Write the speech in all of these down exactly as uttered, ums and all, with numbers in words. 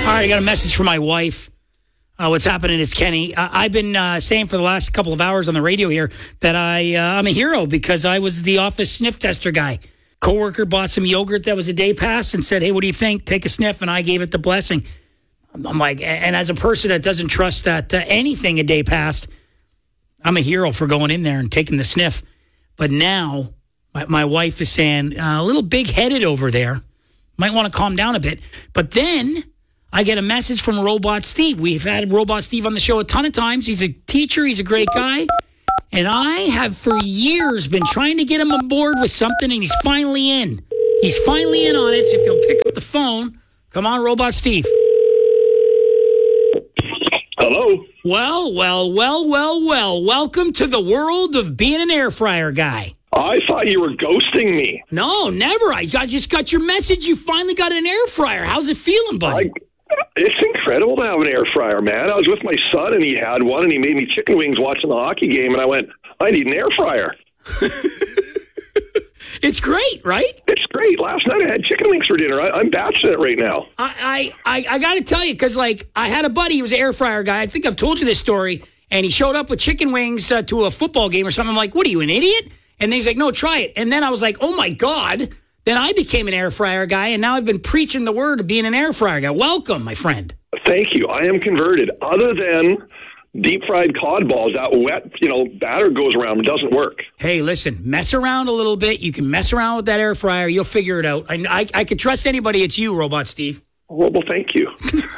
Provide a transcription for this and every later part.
All right, I got a message from my wife. Uh, what's happening is, Kenny, uh, I've been uh, saying for the last couple of hours on the radio here that I, uh, I'm a hero because I was the office sniff tester guy. Coworker bought some yogurt that was a day pass and said, hey, what do you think? Take a sniff. And I gave it the blessing. I'm like, and as a person that doesn't trust that uh, anything a day passed, I'm a hero for going in there and taking the sniff. But now my, my wife is saying, uh, a little big-headed over there. Might want to calm down a bit. But then I get a message from Robot Steve. We've had Robot Steve on the show a ton of times. He's a teacher. He's a great guy. And I have for years been trying to get him on board with something, and he's finally in. He's finally in on it. So if you'll pick up the phone, come on, Robot Steve. Hello. Well, well, well, well, well. Welcome to the world of being an air fryer guy. I thought you were ghosting me. No, never. I, I just got your message. You finally got an air fryer. How's it feeling, buddy? I, it's incredible to have an air fryer, man. I was with my son, and he had one, and he made me chicken wings watching the hockey game, and I went, I need an air fryer. It's great, right? It's great. Last night I had chicken wings for dinner. I, I'm batching it right now. I I, I, I got to tell you, because, like, I had a buddy. He was an air fryer guy. I think I've told you this story, and he showed up with chicken wings uh, to a football game or something. I'm like, what are you, an idiot? And then he's like, no, try it. And then I was like, oh, my God. Then I became an air fryer guy, and now I've been preaching the word of being an air fryer guy. Welcome, my friend. Thank you. I am converted. Other than deep-fried cod balls, that wet, you know, batter goes around. It doesn't work. Hey, listen, mess around a little bit. You can mess around with that air fryer. You'll figure it out. I, I, I could trust anybody. It's you, Robot Steve. Well, well thank you.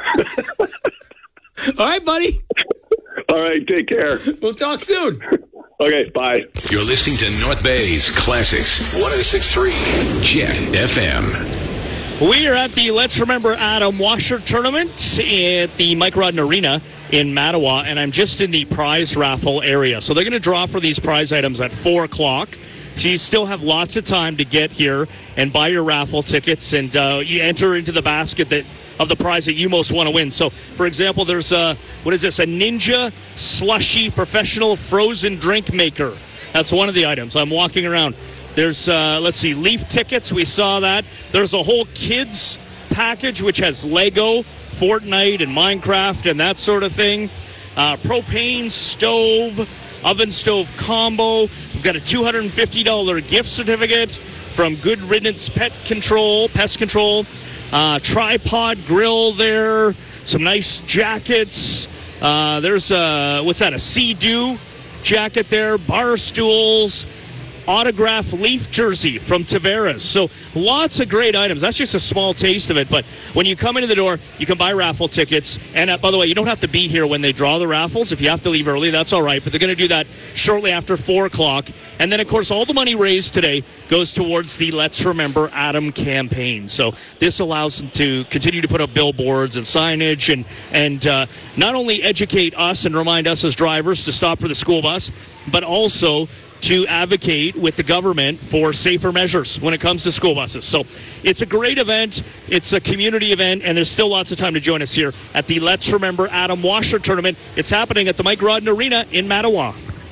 All right, buddy. All right, take care. We'll talk soon. Okay, bye. You're listening to North Bay's Classics, one oh six point three Jet F M. We are at the Let's Remember Adam Washer Tournament at the Mike Rodden Arena in Mattawa, and I'm just in the prize raffle area. So they're going to draw for these prize items at four o'clock. So you still have lots of time to get here and buy your raffle tickets, and uh, you enter into the basket that of the prize that you most want to win. So, for example, there's a, what is this, a Ninja Slushy Professional Frozen Drink Maker. That's one of the items. I'm walking around. There's, uh, let's see, Leaf tickets. We saw that. There's a whole kids package, which has Lego, Fortnite, and Minecraft, and that sort of thing. Uh, propane stove, oven stove combo. We've got a two hundred fifty dollars gift certificate from Good Riddance Pet Control, Pest Control. Uh, tripod grill there. Some nice jackets. Uh, there's a, what's that, a Sea-Doo jacket there. Bar stools. Autograph Leaf jersey from Tavares. So lots of great items. That's just a small taste of it. But when you come into the door, you can buy raffle tickets. And uh, by the way, you don't have to be here when they draw the raffles. If you have to leave early, that's all right. But they're going to do that shortly after four o'clock. And then, of course, all the money raised today goes towards the Let's Remember Adam campaign. So this allows them to continue to put up billboards and signage and, and uh, not only educate us and remind us as drivers to stop for the school bus, but also to advocate with the government for safer measures when it comes to school buses. So it's a great event. It's a community event, and there's still lots of time to join us here at the Let's Remember Adam Washer Tournament. It's happening at the Mike Rodden Arena in Mattawa.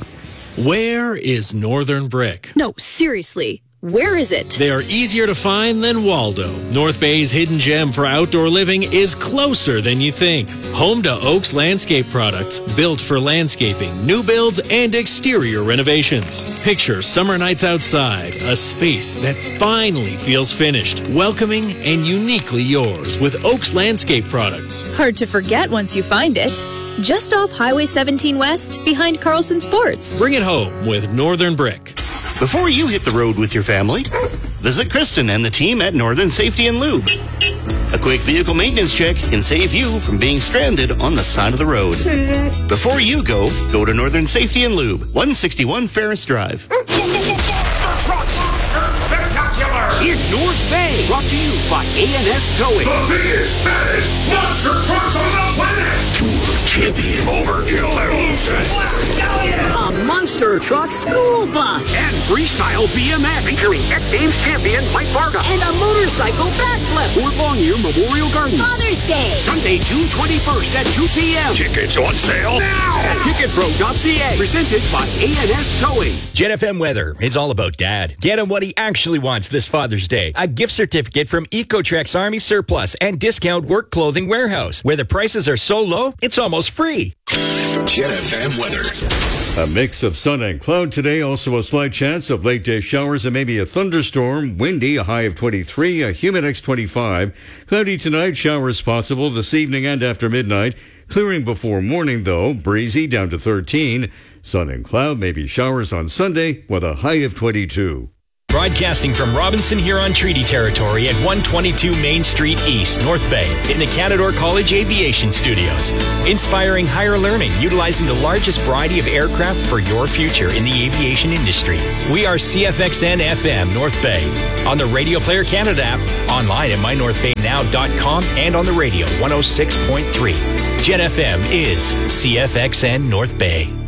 Where is Northern Brick? No, seriously. Where is it? They are easier to find than Waldo. North Bay's hidden gem for outdoor living is closer than you think. Home to Oaks Landscape Products, built for landscaping, new builds, and exterior renovations. Picture summer nights outside, a space that finally feels finished, welcoming, and uniquely yours with Oaks Landscape Products. Hard to forget once you find it. Just off Highway seventeen West, behind Carlson Sports. Bring it home with Northern Brick. Before you hit the road with your family, visit Kristen and the team at Northern Safety and Lube. A quick vehicle maintenance check can save you from being stranded on the side of the road. Before you go, go to Northern Safety and Lube, one sixty-one Ferris Drive. Monster Trucks are spectacular! In North Bay, brought to you by A N S Towing. The biggest, baddest monster trucks on the planet! George champion. Overkill Evolution. A monster truck school bus. And freestyle B M X. Featuring X Games champion Mike Varga. And a motorcycle backflip. Fort Longyear Memorial Gardens. Father's Day. Sunday, June twenty-first at two p.m. Tickets on sale now at ticket pro dot c a. Presented by A N S Towing. Gen F M weather is all about Dad. Get him what he actually wants this Father's Day. A gift certificate from Ecotrex Army Surplus and Discount Work Clothing Warehouse, where the prices are so low, it's almost free. Gen F M weather. A mix of sun and cloud today. Also a slight chance of late day showers and maybe a thunderstorm. Windy, a high of twenty-three, a humid X twenty-five. Cloudy tonight, showers possible this evening and after midnight. Clearing before morning, though. Breezy down to thirteen. Sun and cloud, maybe showers on Sunday with a high of twenty-two. Broadcasting from Robinson Huron Treaty Territory at one twenty-two Main Street East, North Bay, in the Canadore College Aviation Studios. Inspiring higher learning, utilizing the largest variety of aircraft for your future in the aviation industry. We are C F X N F M North Bay, on the Radio Player Canada app, online at my north bay now dot com, and on the radio one oh six point three. Gen F M is C F X N North Bay.